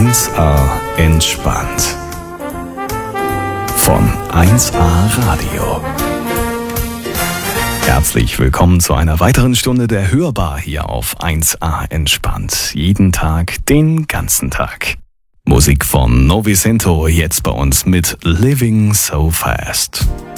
1A entspannt. Von 1A Radio. Herzlich willkommen zu einer weiteren Stunde der Hörbar hier auf 1A entspannt. Jeden Tag, den ganzen Tag. Musik von Novicento, jetzt bei uns mit Living So Fast.